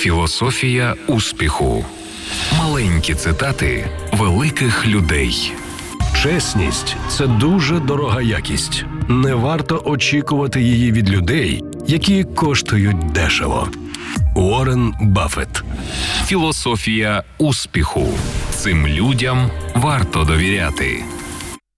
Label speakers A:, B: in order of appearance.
A: Філософія успіху. Маленькі цитати великих людей.
B: Чесність – це дуже дорога якість. Не варто очікувати її від людей, які коштують дешево. Уоррен Баффет.
A: Філософія успіху. Цим людям варто довіряти.